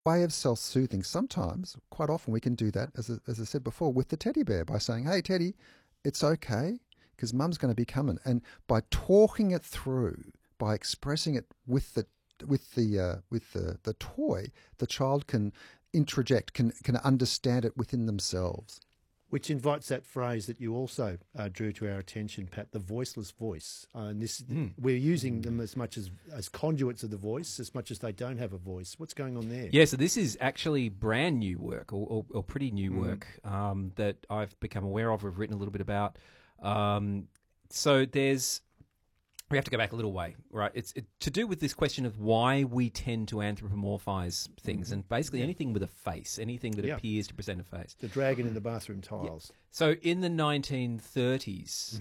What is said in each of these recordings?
way of self-soothing. Sometimes, quite often, we can do that, as I said before, with the teddy bear by saying, "Hey, Teddy, it's okay because Mum's going to be coming." And by talking it through, by expressing it with the toy, the child can introject, can understand it within themselves. Which invites that phrase that you also drew to our attention, Pat, the voiceless voice. And this, we're using them as much as conduits of the voice, as much as they don't have a voice. What's going on there? Yeah, so this is actually brand new work, or pretty new work, that I've become aware of, I've written a little bit about. So we have to go back a little way, right? It's to do with this question of why we tend to anthropomorphize things, and basically anything with a face, anything that appears to present a face. The dragon in the bathroom tiles. Yeah. So in the 1930s,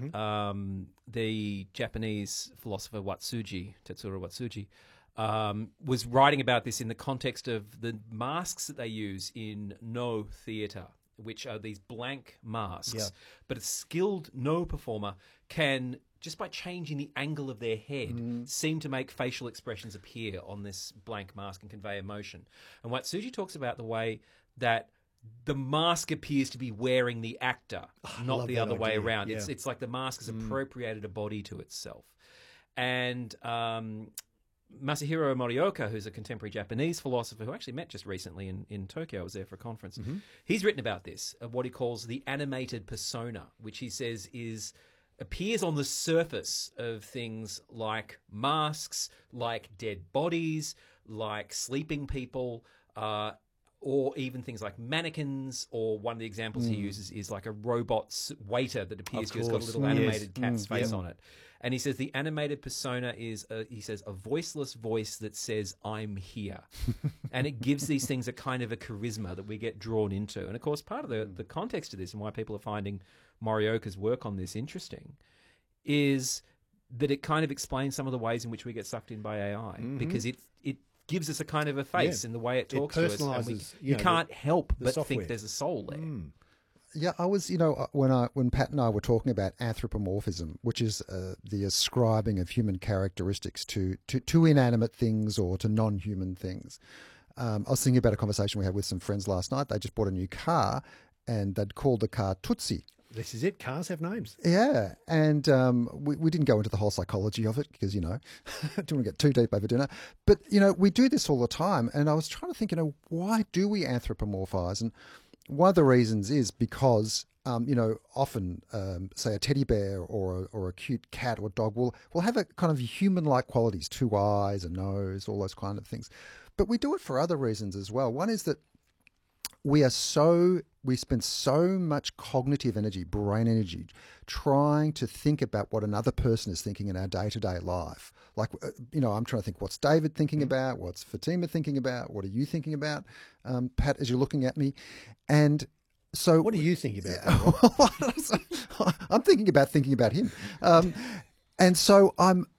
the Japanese philosopher Tetsuro Watsuji, was writing about this in the context of the masks that they use in No theatre, which are these blank masks. But a skilled No performer can, just by changing the angle of their head, seem to make facial expressions appear on this blank mask and convey emotion. And Watsuji talks about the way that the mask appears to be wearing the actor, not the other way around. Yeah. It's like the mask has appropriated a body to itself. And Masahiro Morioka, who's a contemporary Japanese philosopher who I actually met just recently in Tokyo, I was there for a conference, he's written about this, of what he calls the animated persona, which he says appears on the surface of things like masks, like dead bodies, like sleeping people, or even things like mannequins, or one of the examples he uses is like a robot waiter that appears to have got a little animated cat's face on it. And he says the animated persona is, he says, a voiceless voice that says, "I'm here." And it gives these things a kind of a charisma that we get drawn into. And, of course, part of the context of this and why people are finding Morioka's work on this interesting is that it kind of explains some of the ways in which we get sucked in by AI, because it gives us a kind of a face in the way it talks to us. And you can't help but think there's a soul there. Yeah, I was, when Pat and I were talking about anthropomorphism, which is the ascribing of human characteristics to inanimate things or to non-human things. I was thinking about a conversation we had with some friends last night. They just bought a new car, and they'd called the car Tootsie. This is it. Cars have names. Yeah, and we didn't go into the whole psychology of it because, don't want to get too deep over dinner. But, we do this all the time, and I was trying to think, why do we anthropomorphize? And one of the reasons is because, often, say, a teddy bear or a cute cat or dog will have a kind of human-like qualities, 2 eyes, a nose, all those kind of things. But we do it for other reasons as well. One is that we spend so much cognitive energy, brain energy, trying to think about what another person is thinking in our day-to-day life. Like, I'm trying to think, what's David thinking about? What's Fatima thinking about? What are you thinking about, Pat, as you're looking at me? And so... What are you thinking about? I'm thinking about him. And so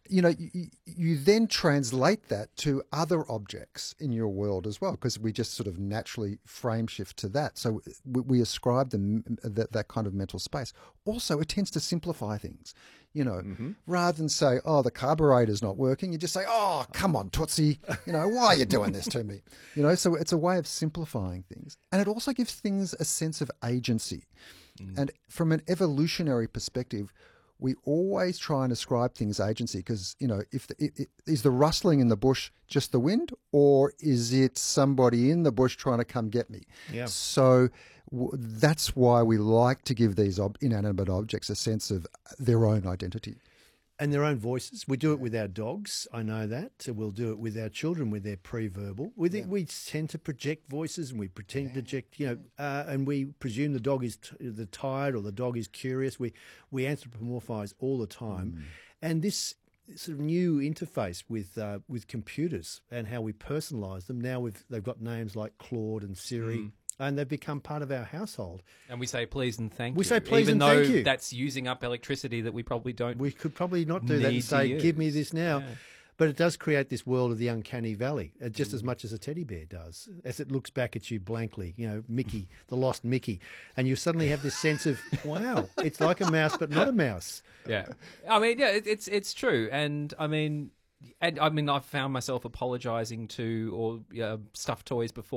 you then translate that to other objects in your world as well, because we just sort of naturally frame shift to that. So we ascribe them that kind of mental space. Also, it tends to simplify things, rather than say, "Oh, the carburetor's not working," you just say, "Oh, come on, Tootsie, why are you doing this to me?" So it's a way of simplifying things. And it also gives things a sense of agency. And from an evolutionary perspective, we always try and ascribe things agency because, is the rustling in the bush just the wind, or is it somebody in the bush trying to come get me? Yeah. So that's why we like to give these inanimate objects a sense of their own identity. And their own voices. We do it with our dogs. I know that. So we'll do it with our children with their pre-verbal. We tend to project voices, and we pretend to project, and we presume the dog is tired or the dog is curious. We anthropomorphize all the time. And this sort of new interface with computers and how we personalise them. Now they've got names like Claude and Siri. And they've become part of our household. And we say please and thank you. We say please and thank you. Even though that's using up electricity that we probably don't. We could probably not do that and say, "Give me this now." Yeah. But it does create this world of the uncanny valley, just as much as a teddy bear does, as it looks back at you blankly, Mickey, the lost Mickey. And you suddenly have this sense of, wow, it's like a mouse but not a mouse. Yeah. I mean, yeah, it's true. And I mean, I've found myself apologising to stuffed toys before.